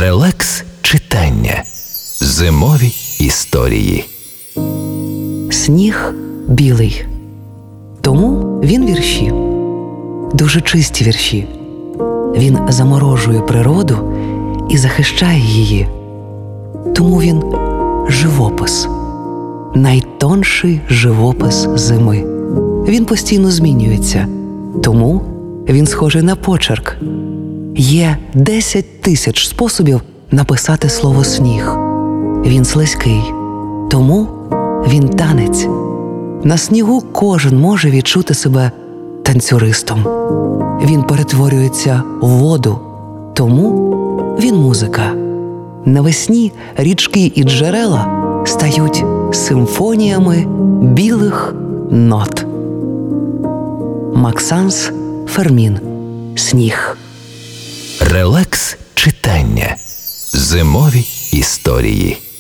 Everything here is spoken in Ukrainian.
Релакс читання. Зимові історії. Сніг білий. Тому він вірші. Дуже чисті вірші. Він заморожує природу і захищає її. Тому він живопис. Найтонший живопис зими. Він постійно змінюється. Тому він схожий на почерк. Є 10 тисяч способів написати слово «сніг». Він слизький. Тому він танець. На снігу кожен може відчути себе танцюристом. Він перетворюється в воду. Тому він музика. Навесні річки і джерела стають симфоніями білих нот. Максанс Фермін. Сніг. Релакс читання. Зимові історії.